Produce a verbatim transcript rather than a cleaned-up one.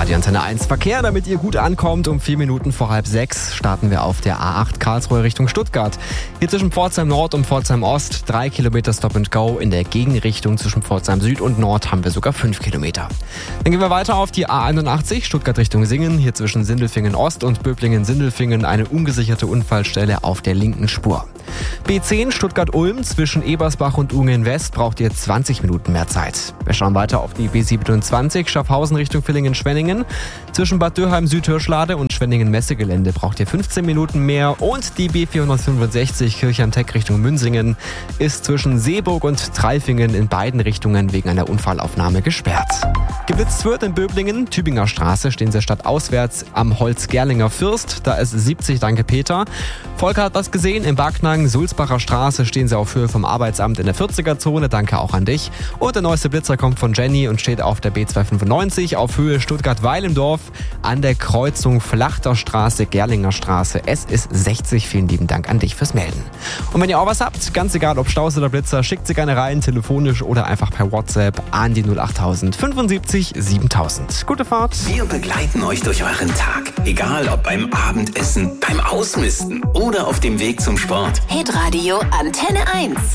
Radio Antenne eins Verkehr, damit ihr gut ankommt. Um vier Minuten vor halb sechs starten wir auf der A acht Karlsruhe Richtung Stuttgart. Hier zwischen Pforzheim Nord und Pforzheim Ost drei Kilometer Stop and Go. In der Gegenrichtung zwischen Pforzheim Süd und Nord haben wir sogar fünf Kilometer. Dann gehen wir weiter auf die A einundachtzig Stuttgart Richtung Singen. Hier zwischen Sindelfingen Ost und Böblingen-Sindelfingen eine ungesicherte Unfallstelle auf der linken Spur. B zehn Stuttgart-Ulm zwischen Ebersbach und Ungen West braucht ihr zwanzig Minuten mehr Zeit. Wir schauen weiter auf die B siebenundzwanzig Schaffhausen Richtung Villingen-Schwenningen. Zwischen Bad Dürheim-Südhirschlade und Schwenningen-Messegelände braucht ihr fünfzehn Minuten mehr. Und die B vierhundertfünfundsechzig Kirchheim-Teck Richtung Münsingen ist zwischen Seeburg und Treifingen in beiden Richtungen wegen einer Unfallaufnahme gesperrt. Geblitzt wird in Böblingen, Tübinger Straße, stehen sie stadtauswärts am Holz-Gerlinger First. Da ist siebzig, danke Peter. Volker hat was gesehen, im Backnang, Sulzbacher Straße stehen sie auf Höhe vom Arbeitsamt in der vierziger-Zone, danke auch an dich. Und der neueste Blitzer kommt von Jenny und steht auf der B zweihundertfünfundneunzig auf Höhe Stuttgart-Weil im Dorf an der Kreuzung Flachter Straße, Gerlinger Straße. Es ist sechzig, vielen lieben Dank an dich fürs Melden. Und wenn ihr auch was habt, ganz egal ob Staus oder Blitzer, schickt sie gerne rein, telefonisch oder einfach per WhatsApp an die null achttausend fünfundsiebzig siebentausend. Gute Fahrt. Wir begleiten euch durch euren Tag. Egal ob beim Abendessen, beim Ausmisten oder auf dem Weg zum Sport. Hitradio Antenne eins.